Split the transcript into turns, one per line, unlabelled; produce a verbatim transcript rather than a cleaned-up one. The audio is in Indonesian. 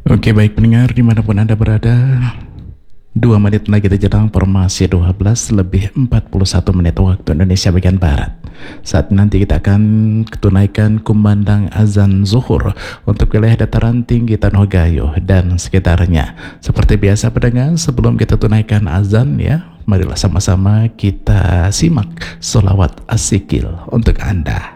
Oke, baik pendengar dimanapun Anda berada, dua menit lagi jelang formasi dua belas lebih empat puluh satu menit waktu Indonesia bagian Barat. Saat nanti kita akan tunaikan kumandang azan zuhur untuk wilayah dataran tinggi Tanah Gayo dan sekitarnya. Seperti biasa pendengar, sebelum kita tunaikan azan ya, marilah sama-sama kita simak sholawat asikil untuk Anda.